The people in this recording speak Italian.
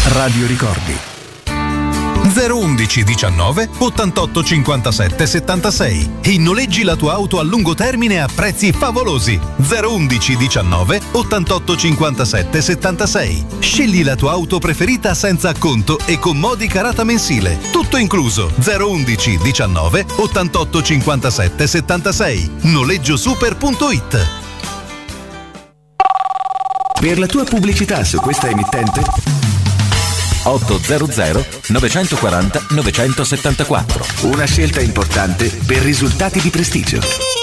Radio Ricordi. 011 19 88 57 76 e noleggi la tua auto a lungo termine a prezzi favolosi. 011 19 88 57 76. Scegli la tua auto preferita senza acconto e con modica rata mensile. Tutto incluso. 011 19 88 57 76. Noleggiosuper.it. Per la tua pubblicità su questa emittente 800 940 974. una scelta importante per risultati di prestigio.